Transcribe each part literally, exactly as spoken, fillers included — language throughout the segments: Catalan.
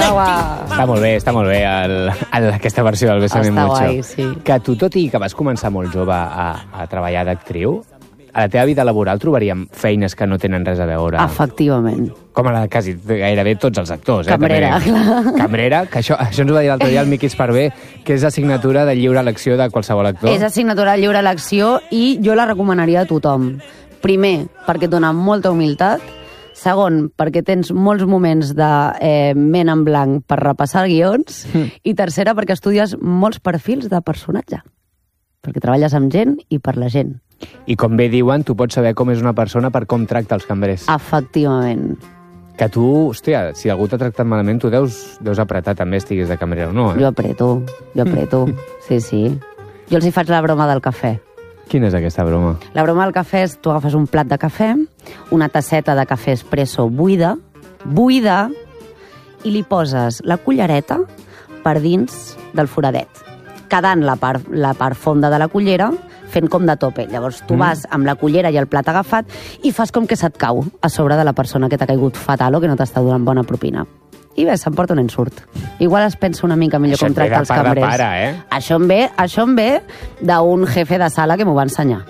Està molt bé, està molt bé el, el, aquesta versió del Bésame Està Mucho. guai, sí. Que tu, tot i que vas començar molt jove a, a treballar d'actriu, a la teva vida laboral trobaríem feines que no tenen res a veure. Efectivament. Com a la de quasi gairebé tots els actors. Eh, Cambrera, també. clar. Cambrera, que això, això ens ho va dir l'altre dia el Miqui Esparvé, que és assignatura de lliure elecció de qualsevol actor. És assignatura de lliure elecció i jo la recomanaria a tothom. Primer, perquè et dona molta humilitat. Segon, perquè tens molts moments de eh, ment en blanc per repassar guions. Mm. I tercera, perquè estudies molts perfils de personatge. Perquè treballes amb gent i per la gent. I com bé diuen, tu pots saber com és una persona per com tracta els cambrers. Efectivament. Que tu, hòstia, si algú t'ha tractat malament, tu deus, deus apretar també, estiguis de cambrera o no, eh? Jo apreto, jo apreto. Sí, sí. Jo els hi faig la broma del cafè. Quina és aquesta broma? La broma del cafè és, tu agafes un plat de cafè, una tasseta de cafè espresso buida, buida, i li poses la cullereta per dins del foradet, quedant la part, la part fonda de la cullera fent com de tope. Llavors tu mm. vas amb la cullera i el plat agafat i fas com que se't cau a sobre de la persona que t'ha caigut fatal o que no t'està donant bona propina. I bé, s'emporta un ensurt. Igual es pensa una mica millor això com tracta els cambrers. Això pare, eh? Això em ve, això em ve d'un jefe de sala que m'ho va ensenyar.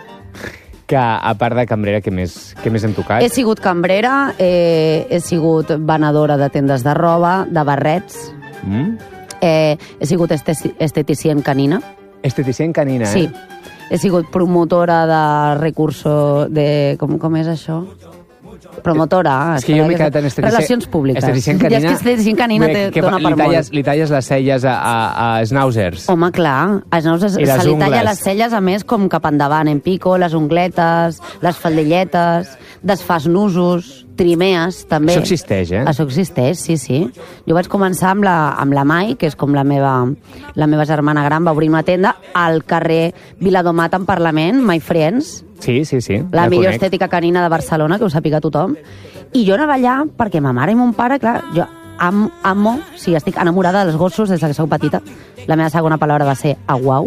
Que, a part de cambrera, què més, què més hem tocat? He sigut cambrera, eh, he sigut venedora de tendes de roba, de barrets, Mm? eh, he sigut esteti esteticient canina. Esteticient canina, eh? Sí. He sigut promotora de recursos... De, com, com és això? Promotora. És que jo m'he quedat en esteticient... Relacions públiques. Esteticient canina... Ja és que esteticient canina Bé, te que dona li per talles, molt. li talles les celles a, a, a schnauzers. Home, clar. A Schnauzers I les se li talla ungles. les celles, a més, com cap endavant, en pico, les ungletes, les faldilletes, desfas nusos, trimees, també. Això existeix, eh? Això existeix, sí, sí. Jo vaig començar amb la, amb la Mai, que és com la meva, la meva germana gran, va obrir una tenda al carrer Viladomat en Parlament, My Friends. Sí, sí, sí. La millor conec. estètica canina de Barcelona, que ho sàpiga tothom. I jo anava allà perquè ma mare i mon pare, clar, jo am, amo, sí, estic enamorada dels gossos des que soc petita. La meva segona paraula va ser aguau.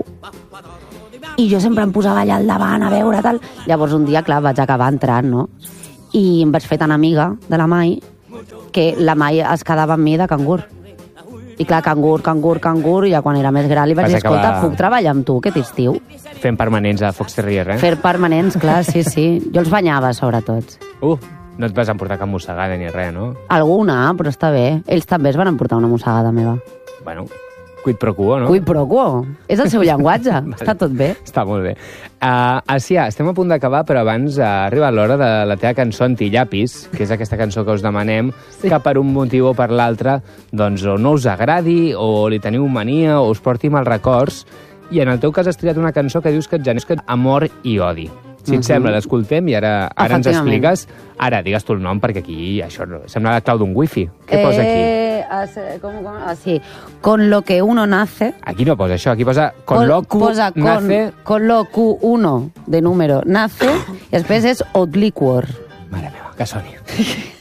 I jo sempre em posava allà al davant a veure tal. Llavors un dia, clar, vaig acabar entrant, no? I em vaig fer tan amiga de la Mai que la Mai es quedava amb mi de cangur. I clar, cangur, cangur, cangur, i ja quan era més gran li vaig Vas dir, escolta, acabar- puc treballar amb tu aquest estiu? Fent permanents a Fox Terrier, eh? Fer permanents, clar, sí, sí. Jo els banyava, sobretot. Uh, no et vas emportar cap mossegada ni res, no? Alguna, però està bé. Ells també es van emportar una mossegada meva. Bueno, quid pro quo, no? Cui pro quo. És el seu llenguatge. Està tot bé. Està molt bé. Uh, Asia, estem a punt d'acabar, però abans uh, ha arribat l'hora de la teva cançó Antillapis, que és aquesta cançó que us demanem, sí. Que per un motiu o per l'altre doncs, o no us agradi, o li teniu mania, o us porti mal records, i en el teu cas has triat una cançó que dius que et genera amor i odi. Si et Mhm. sembla, l'escoltem i ara, ara ens Efectivament. expliques. Ara, digues tu el nom, perquè aquí això no, sembla la clau d'un wifi. Què posa aquí? Eh, as- com, com, ah, sí. Con lo que uno nace... Aquí no posa això, aquí posa con lo que posa con, nace... con lo Q uno de número nace, i després és obliquor. Mare meva, que soni.